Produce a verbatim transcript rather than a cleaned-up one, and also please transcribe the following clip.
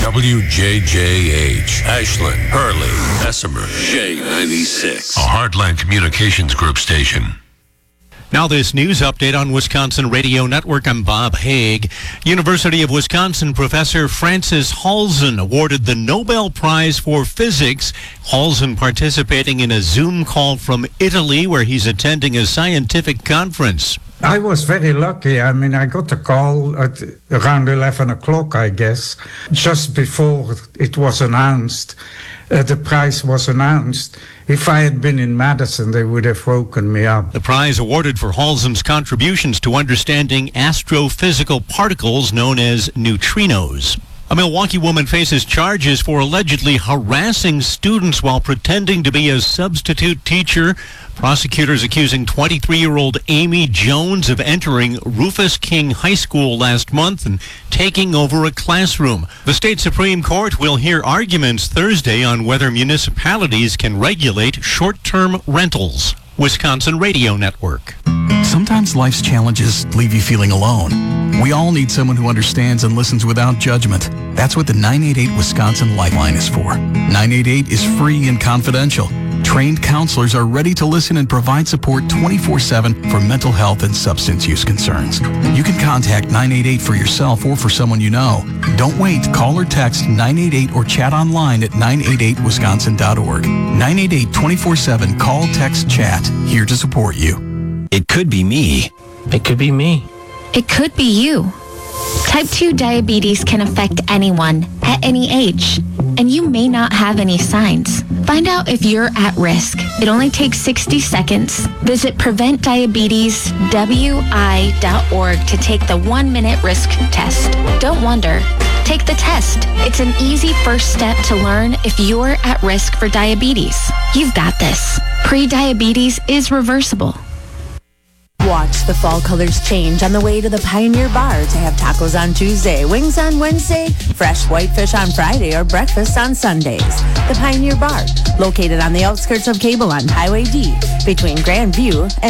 W J J H, Ashland, Hurley, Bessemer, J ninety-six, a Heartland Communications Group station. Now this news update on Wisconsin Radio Network. I'm Bob Haig. University of Wisconsin professor Francis Halzen awarded the Nobel Prize for Physics. Halzen participating in a Zoom call from Italy where he's attending a scientific conference. I was very lucky. I mean, I got a call at around eleven o'clock, I guess, just before it was announced. Uh, the prize was announced. If I had been in Madison, they would have woken me up. The prize awarded for Halzen's contributions to understanding astrophysical particles known as neutrinos. A Milwaukee woman faces charges for allegedly harassing students while pretending to be a substitute teacher. Prosecutors accusing twenty-three-year-old Amy Jones of entering Rufus King High School last month and taking over a classroom. The state Supreme Court will hear arguments Thursday on whether municipalities can regulate short-term rentals. Wisconsin Radio Network. Sometimes life's challenges leave you feeling alone. We all need someone who understands and listens without judgment. That's what the nine eight eight Wisconsin Lifeline is for. nine eight eight is free and confidential. Trained counselors are ready to listen and provide support twenty-four seven for mental health and substance use concerns. You can contact nine eight eight for yourself or for someone you know. Don't wait. Call or text nine eight eight or chat online at nine eight eight wisconsin dot org. nine eight eight twenty-four seven. Call, text, chat. Here to support you. It could be me. It could be me. It could be you. Type two diabetes can affect anyone at any age, and you may not have any signs. Find out if you're at risk. It only takes sixty seconds. Visit prevent diabetes w i dot org to take the one-minute risk test. Don't wonder. Take the test. It's an easy first step to learn if you're at risk for diabetes. You've got this. Pre-diabetes is reversible. Watch the fall colors change on the way to the Pioneer Bar to have tacos on Tuesday, wings on Wednesday, fresh whitefish on Friday, or breakfast on Sundays. The Pioneer Bar, located on the outskirts of Cable on Highway D, between Grandview and